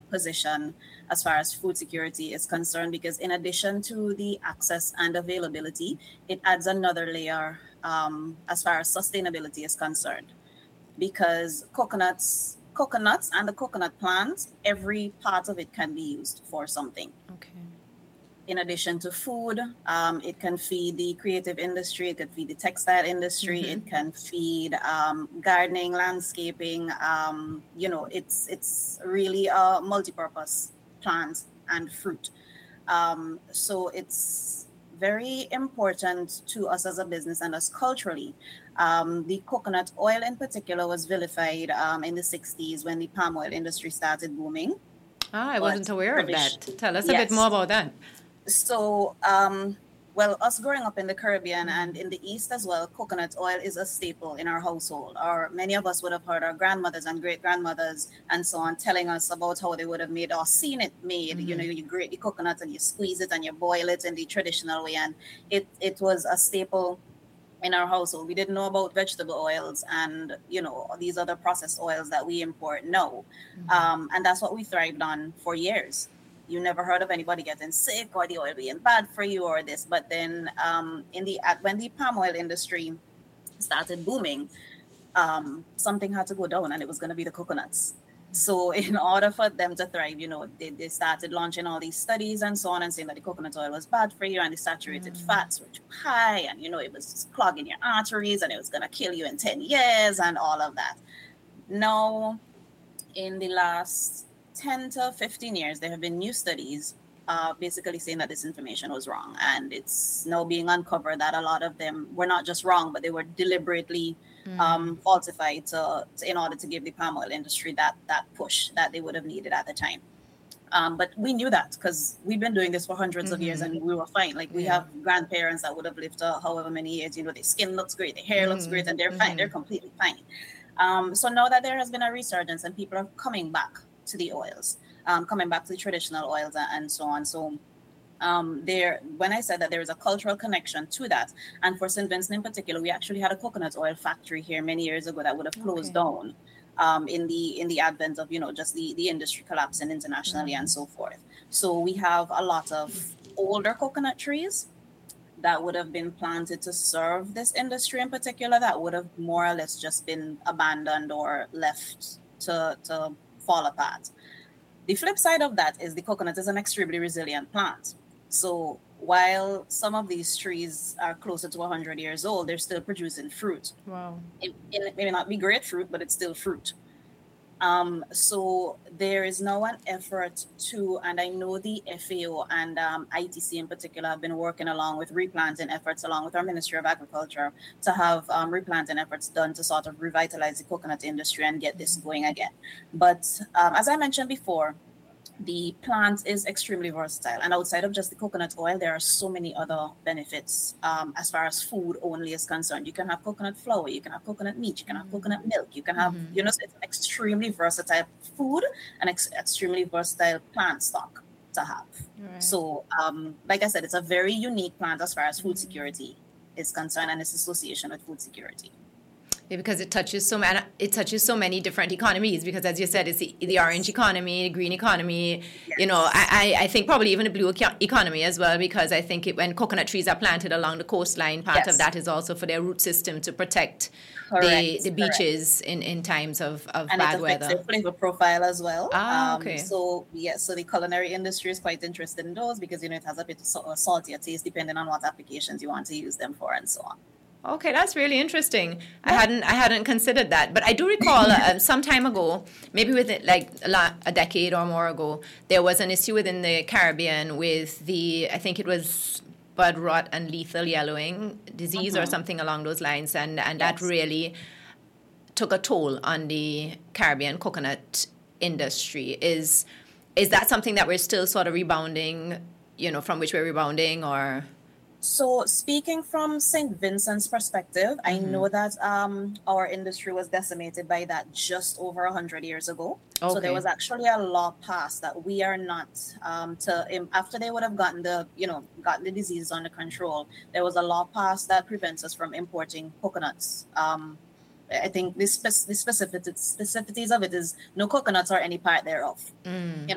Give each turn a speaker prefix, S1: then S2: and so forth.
S1: position as far as food security is concerned, because in addition to the access and availability, it adds another layer as far as sustainability is concerned. Because coconuts and the coconut plant, every part of it can be used for something.
S2: Okay.
S1: In addition to food, it can feed the creative industry, it can feed the textile industry, it can feed gardening, landscaping. It's really a multi-purpose plant and fruit. So it's very important to us as a business and us culturally. The coconut oil in particular was vilified in the 60s when the palm oil industry started booming.
S2: I wasn't
S1: But
S2: aware of that. Tell us a bit more
S1: yes.
S2: about that.
S1: So, well, us growing up in the Caribbean and in the East as well, coconut oil is a staple in our household. Or many of us would have heard our grandmothers and great grandmothers and so on telling us about how they would have made or seen it made. You know, you grate the coconut and you squeeze it and you boil it in the traditional way, and it was a staple in our household. We didn't know about vegetable oils and these other processed oils that we import now, and that's what we thrived on for years. You never heard of anybody getting sick or the oil being bad for you or this. But then when the palm oil industry started booming, something had to go down, and it was going to be the coconuts. So in order for them to thrive, they started launching all these studies and so on, and saying that the coconut oil was bad for you and the saturated fats were too high, and it was just clogging your arteries and it was going to kill you in 10 years and all of that. Now, in the last 10 to 15 years, there have been new studies basically saying that this information was wrong. And it's now being uncovered that a lot of them were not just wrong, but they were deliberately falsified in order to give the palm oil industry that push that they would have needed at the time. But we knew that because we've been doing this for hundreds of years and we were fine. Like we have grandparents that would have lived however many years, their skin looks great, their hair looks great, and they're fine. They're completely fine. So now that there has been a resurgence and people are coming back to the oils, coming back to the traditional oils and so on. So when I said that there is a cultural connection to that, and for St. Vincent in particular, we actually had a coconut oil factory here many years ago that would have closed down in the advent of just the industry collapsing internationally and so forth. So we have a lot of older coconut trees that would have been planted to serve this industry in particular that would have more or less just been abandoned or left to fall apart. The flip side of that is the coconut is an extremely resilient plant. So while some of these trees are closer to 100 years old, they're still producing fruit.
S2: Wow.
S1: It may not be great fruit, but it's still fruit. So there is now an effort to, and I know the FAO and ITC in particular have been working along with replanting efforts along with our Ministry of Agriculture to have replanting efforts done to sort of revitalize the coconut industry and get this going again. But as I mentioned before, the plant is extremely versatile, and outside of just the coconut oil, there are so many other benefits as far as food only is concerned. You can have coconut flour, you can have coconut meat, you can have coconut milk, you can have, so it's an extremely versatile food and extremely versatile plant stock to have. Right. So, like I said, it's a very unique plant as far as food security is concerned and its association with food security.
S2: Yeah, because it touches so many different economies. Because as you said, it's the orange economy, the green economy. Yes. I think probably even the blue economy as well. Because I think when coconut trees are planted along the coastline, part of that is also for their root system to protect the beaches in times of bad weather.
S1: And it affects the flavor profile as well.
S2: Okay.
S1: So the culinary industry is quite interested in those because it has a bit of saltier taste depending on what applications you want to use them for and so on.
S2: Okay, that's really interesting. Yeah. I hadn't considered that, but I do recall some time ago, maybe within like a decade or more ago, there was an issue within the Caribbean with I think it was bud rot and lethal yellowing disease or something along those lines, and that really took a toll on the Caribbean coconut industry. Is that something that we're still sort of rebounding, from which we're rebounding, or?
S1: So speaking from St. Vincent's perspective, I know that our industry was decimated by that just over 100 years ago. Okay. So there was actually a law passed that we are not after they would have gotten the diseases under control. There was a law passed that prevents us from importing coconuts. I think the specificities of it is no coconuts or any part thereof.